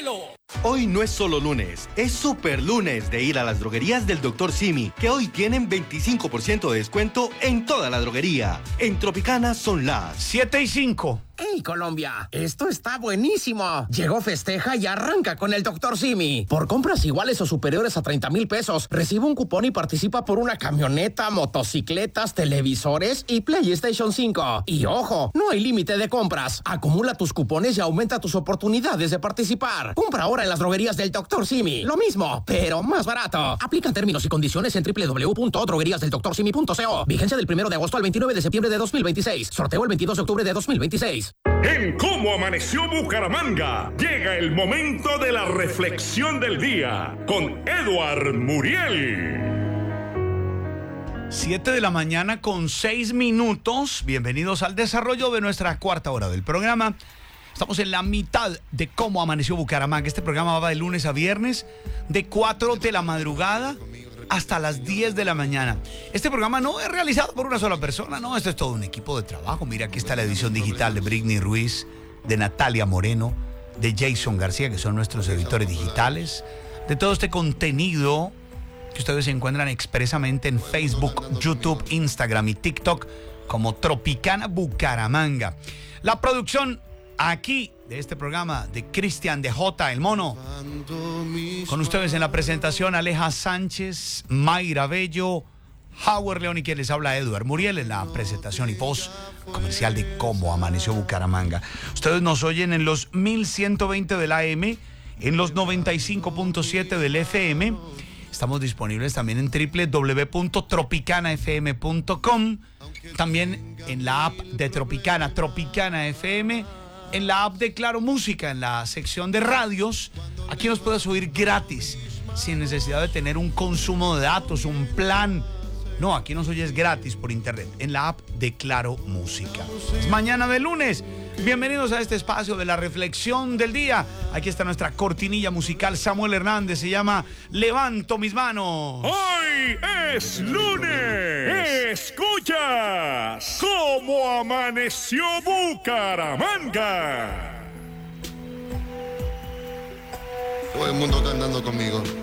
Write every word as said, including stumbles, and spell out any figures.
Cielo. Hoy no es solo lunes, es super lunes de ir a las droguerías del doctor Simi, que hoy tienen veinticinco por ciento de descuento en toda la droguería. En Tropicana son las siete y cinco. ¡Hey, Colombia! Esto está buenísimo. Llegó Festeja y arranca con el doctor Simi. Por compras iguales o superiores a treinta mil pesos, recibe un cupón y participa por una camioneta, motocicletas, televisores y PlayStation cinco. Y ojo, no hay límite de compras. Acumula tus cupones y aumenta tus oportunidades de participar. Compra ahora en las droguerías del doctor Simi. Lo mismo, pero más barato. Aplican términos y condiciones en doble u doble u doble u punto droguerías del doctor simi punto co. Vigencia del primero de agosto al veintinueve de septiembre de dos mil veintiséis. Sorteo el veintidós de octubre de dos mil veintiséis. En Cómo Amaneció Bucaramanga, llega el momento de la reflexión del día con Edward Muriel. siete de la mañana con seis minutos. Bienvenidos al desarrollo de nuestra cuarta hora del programa. Estamos en la mitad de Cómo Amaneció Bucaramanga. Este programa va de lunes a viernes, de cuatro de la madrugada hasta las diez de la mañana. Este programa no es realizado por una sola persona, no, esto es todo un equipo de trabajo. Mira, aquí está la edición digital de Britney Ruiz, de Natalia Moreno, de Jason García, que son nuestros editores digitales, de todo este contenido que ustedes encuentran expresamente en Facebook, YouTube, Instagram y TikTok como Tropicana Bucaramanga. La producción aquí de este programa de Cristian de J, el Mono. Con ustedes en la presentación Aleja Sánchez, Mayra Bello, Howard León y quien les habla Edward Muriel en la presentación y voz comercial de Cómo Amaneció Bucaramanga. Ustedes nos oyen en los mil ciento veinte del A M, en los noventa y cinco punto siete del F M. Estamos disponibles también en doble u doble u doble u punto tropicana f m punto com, también en la app de Tropicana, Tropicana F M, en la app de Claro Música, en la sección de radios. Aquí nos puedes oír gratis, sin necesidad de tener un consumo de datos, un plan. No, aquí nos oyes gratis por internet, en la app de Claro Música. Es mañana de lunes. Bienvenidos a este espacio de la reflexión del día. Aquí está nuestra cortinilla musical. Samuel Hernández, se llama Levanto mis manos. Hoy es lunes. Escuchas Cómo Amaneció Bucaramanga. Todo el mundo cantando conmigo.